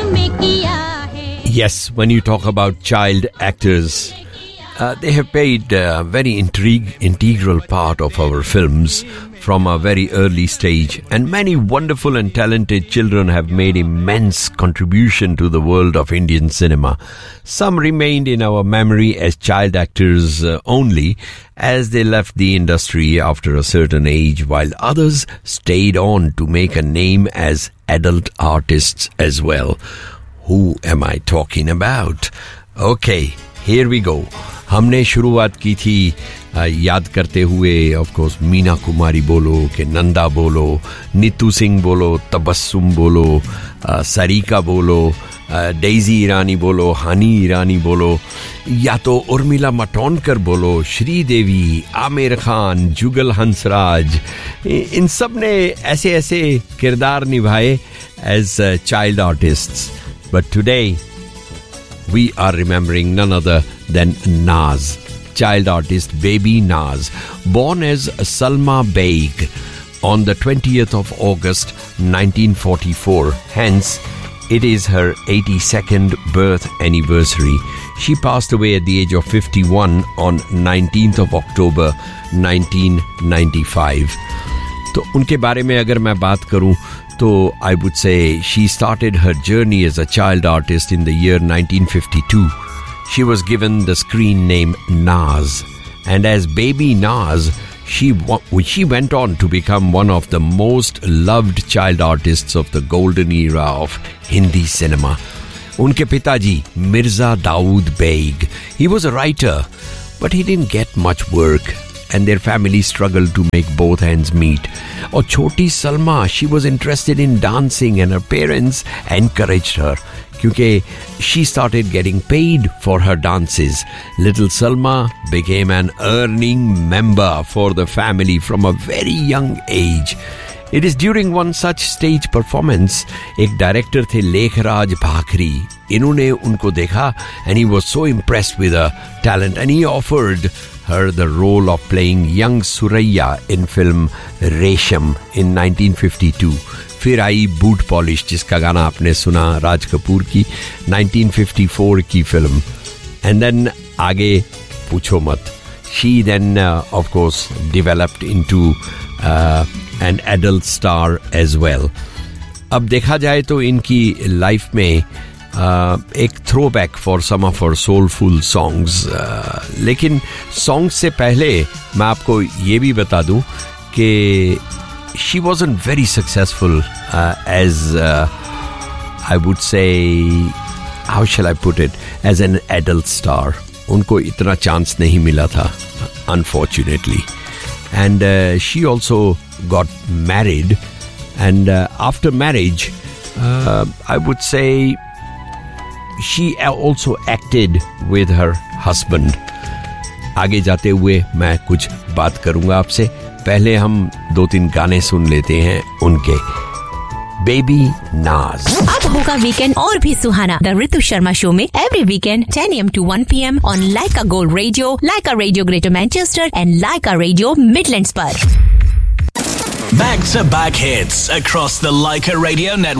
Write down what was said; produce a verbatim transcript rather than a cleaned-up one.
Yes, when you talk about child actors, uh, they have played a very intrigue, integral part of our films from a very early stage, and many wonderful and talented children have made immense contribution to the world of Indian cinema. Some remained in our memory as child actors uh, only, as they left the industry after a certain age, while others stayed on to make a name as adult artists as well. Who am I talking about? Okay, here we go. हमने शुरुआत की थी याद करते हुए of course Meena Kumari बोलो कि नंदा बोलो, नीतू सिंह बोलो, तबस्सुम बोलो, सरीका बोलो, डेजी ईरानी बोलो, हनी ईरानी बोलो, या तो उर्मिला मटोनकर बोलो, श्रीदेवी, आमिर खान, जुगल हंसराज, इन सब ने ऐसे ऐसे किरदार निभाए as child artists. But today, we are remembering none other than Naz, child artist Baby Naz, born as Salma Baig on the twentieth of August nineteen forty-four. Hence, it is her eighty-second birth anniversary. She passed away at the age of fifty-one on nineteenth of October nineteen ninety-five. तो उनके बारे में अगर मैं बात करूं तो I would say she started her journey as a child artist in the year nineteen fifty-two. She was given the screen name Naz, and as Baby Naz, she she went on to become one of the most loved child artists of the golden era of Hindi cinema. Unke pitaji, Mirza Dawood Baig, he was a writer, but he didn't get much work, and their family struggled to make both ends meet. Or Choti Salma, she was interested in dancing and her parents encouraged her because she started getting paid for her dances. Little Salma became an earning member for the family from a very young age. It is during one such stage performance, एक director थे लेखराज भाखरी. इन्होंने उनको देखा and he was so impressed with her talent and he offered her the role of playing young Suraya in film Resham in nineteen fifty-two. फिर आई Boot Polish, जिसका गाना आपने सुना राज कपूर की nineteen fifty-four की film. And then आगे पूछो मत. She then uh, of course developed into uh, an adult star as well. अब देखा जाए तो इनकी लाइफ में Uh, एक throwback for some of her soulful songs. Uh, लेकिन songs से पहले मैं आपको ये भी बता दूं कि she wasn't very successful uh, as uh, I would say, how shall I put it, as an adult star. उनको इतना chance नहीं मिला था, unfortunately. And uh, she also got married, and uh, after marriage, uh, I would say she also acted with her husband. आगे जाते हुए मैं कुछ बात करूंगा आपसे. पहले हम दो तीन गाने सुन लेते हैं उनके. Baby Naz. अब होगा वीकेंड और भी सुहाना. द ऋतु शर्मा शो में every weekend ten a m to one p m on Laika Gold Radio, Laika Radio Greater Manchester and Laika Radio Midlands पर. Back to back hits across the Laika Radio network.